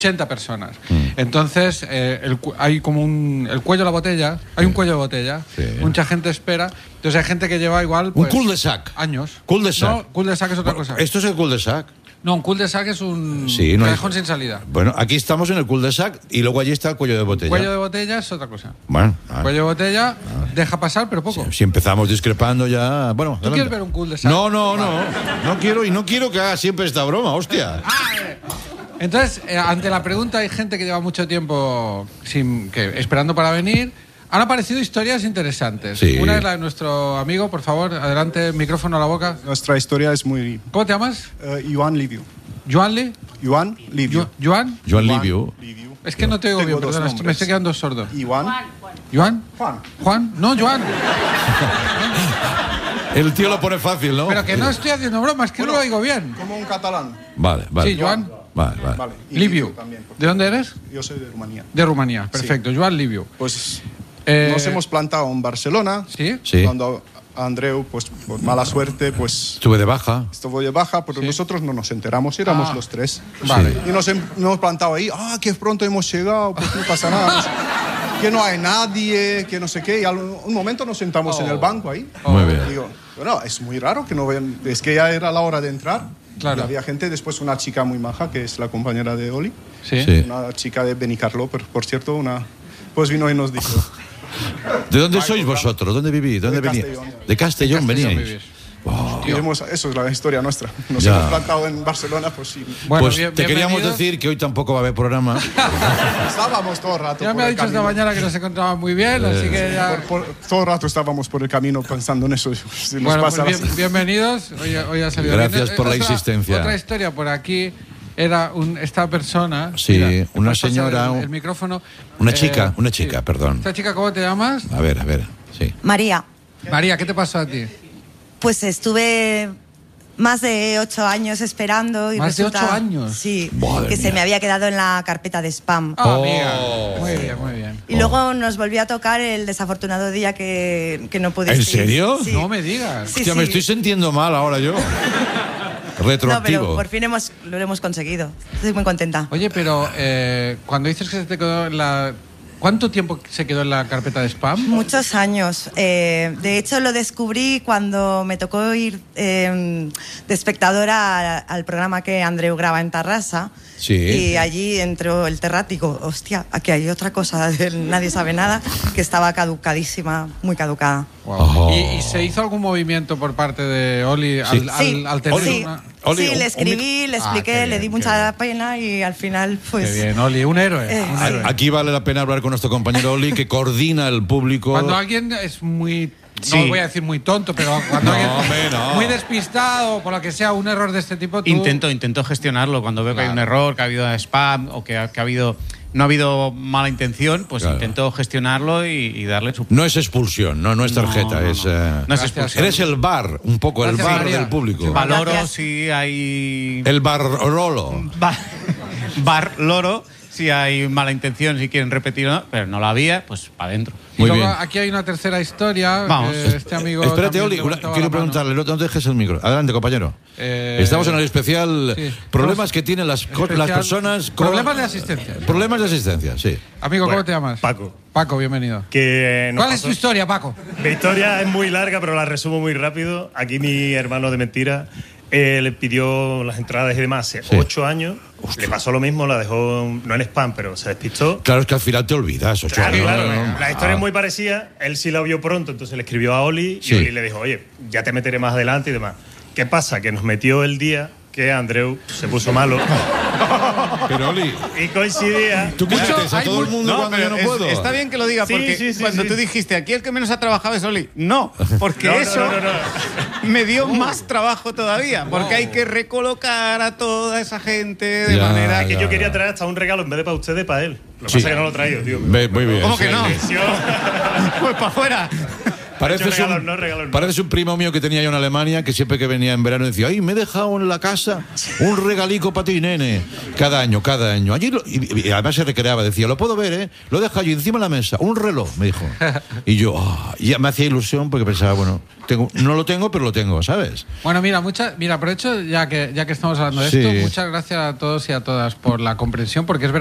80 personas. Entonces, hay como el cuello de la botella, hay un cuello de botella, mucha gente espera. Entonces hay gente que lleva igual pues, un cul-de-sac. Años. Cul-de-sac. No, cul-de-sac es otra cosa. ¿Esto es el cul-de-sac? No, un cul-de-sac es un callejón sin salida. Bueno, aquí estamos en el cul-de-sac y luego allí está el cuello de botella. Cuello de botella es otra cosa. Bueno, cuello de botella deja pasar, pero poco. Si empezamos discrepando ya... Bueno, ¿Tú quieres ver un cul-de-sac? No. No quiero, y no quiero que haga siempre esta broma, hostia. Entonces, ante la pregunta, hay gente que lleva mucho tiempo esperando para venir. Han aparecido historias interesantes. Sí. Una es la de nuestro amigo, por favor, adelante, micrófono a la boca. Nuestra historia es muy... ¿Cómo te llamas? Joan Liviu. ¿Joan Lee? Joan Liviu. ¿Joan? Joan Liviu. Es que no te oigo bien, perdona, me estoy quedando sordo. Juan. ¿Joan? ¿Juan? No, Joan. El tío lo pone fácil, ¿no? Pero que no estoy haciendo bromas, que no lo oigo bien. Como un catalán. Vale. Sí, Joan. Vale. Liviu. ¿De dónde eres? Yo soy de Rumanía. De Rumanía, perfecto. Sí. Joan Liviu. Pues nos hemos plantado en Barcelona. Sí. Cuando Andreu, pues por mala suerte, pues... Estuve de baja. Estuvo de baja, pero nosotros no nos enteramos, éramos los tres. Vale. Y nos hemos plantado ahí, que pronto hemos llegado, pues no pasa nada. Que no hay nadie, que no sé qué. Y a un momento nos sentamos en el banco ahí. Muy bien. Y digo, bueno, es muy raro que no vean... Es que ya era la hora de entrar. Claro. Y había gente, después una chica muy maja, que es la compañera de Oli. Sí. Una chica de Benicarló, por cierto, pues vino y nos dijo... ¿De dónde sois vosotros? ¿Dónde vivís? ¿Dónde venís? De Castellón veníais. Eso es la historia nuestra. Nos hemos plantado en Barcelona, pues sí. Bueno, pues te queríamos decir que hoy tampoco va a haber programa. Estábamos todo el rato. Ya me ha dicho esta mañana que no se encontraba muy bien, así que ya... todo el rato estábamos por el camino pensando en eso. Si nos bueno, pasa pues bienvenidos. Hoy ha salido Gracias bien. por la insistencia. Otra historia por aquí era esta persona. Sí, mira, una señora. El micrófono. Una chica, perdón. ¿Esta chica cómo te llamas? A ver, sí. María. María, ¿qué te pasó a ti? Pues estuve más de 8 años esperando. Y ¿Más de 8 años? Sí, Madre que mía. se me había quedado en la carpeta de spam. Amiga. Muy bien. Y luego nos volvió a tocar el desafortunado día que no pudiste. ¿En serio? Sí. No me digas. Sí, Hostia, me estoy sintiendo mal ahora yo. Retroactivo. No, pero por fin lo hemos conseguido. Estoy muy contenta. Oye, pero cuando dices que se te quedó en la... ¿Cuánto tiempo se quedó en la carpeta de spam? Muchos años. De hecho, lo descubrí cuando me tocó ir de espectadora al programa que Andreu graba en Tarrasa. Sí. Y allí entró el Terrático. Hostia, aquí hay otra cosa, nadie sabe nada, que estaba caducadísima, muy caducada. Wow. ¿Y se hizo algún movimiento por parte de Oli al tener sí. una... Oli, sí, le escribí, le expliqué, bien, le di mucha pena y al final, pues... Qué bien, Oli, un héroe. Aquí vale la pena hablar con nuestro compañero Oli, que coordina el público. Cuando alguien es muy... No voy a decir muy tonto, pero cuando alguien muy despistado, por lo que sea, un error de este tipo... Tú... Intento gestionarlo cuando veo que hay un error, que ha habido spam o que ha habido... No ha habido mala intención, pues intento gestionarlo y darle su... No es expulsión, no es tarjeta, es... No es expulsión. Eres el bar, un poco el bar del público. Valoro si hay... El barrolo. Bar loro, si hay mala intención, si quieren repetir o no, pero no la había, pues para adentro. Y Muy luego bien. aquí hay una tercera historia. Vamos. Este amigo... Espérate, Oli, también levantaba quiero la mano. preguntarle, no dejes el micro. Adelante, compañero. Estamos en el especial problemas que tienen las personas... Problemas de asistencia. Problemas de asistencia, sí. Amigo, ¿cómo te llamas? Paco. Paco, bienvenido. ¿Cuál es tu historia, Paco? Mi historia es muy larga, pero la resumo muy rápido. Aquí mi hermano de mentira le pidió las entradas y demás hace 8 años. Le pasó lo mismo, la dejó no en spam, pero se despistó. Claro, es que al final te olvidas. Claro. La historia es muy parecida. Él sí la vio pronto, entonces le escribió a Oli y Oli le dijo, oye, ya te meteré más adelante y demás. ¿Qué pasa? Que nos metió el día que Andreu se puso malo. Pero Oli... Y coincidía... ¿Tú qué dices a todo el mundo cuando yo no puedo? Está bien que lo diga, porque cuando tú dijiste, aquí el que menos ha trabajado es Oli. No, porque me dio más trabajo todavía, porque hay que recolocar a toda esa gente de manera que yo quería traer hasta un regalo en vez de para ustedes, para él. Lo que pasa es que no lo he traído, tío. Muy bien. ¿Cómo que no? Pues para afuera. Pareces un primo mío que tenía yo en Alemania, que siempre que venía en verano decía, ay, me he dejado en la casa un regalico para ti, nene. Cada año. Allí y además se recreaba, decía, lo puedo ver, lo deja yo encima de la mesa, un reloj, me dijo. Y yo, ya me hacía ilusión porque pensaba, bueno, no lo tengo, pero lo tengo, ¿sabes? Bueno, mira, aprovecho ya que estamos hablando de esto, muchas gracias a todos y a todas por la comprensión, porque es verdad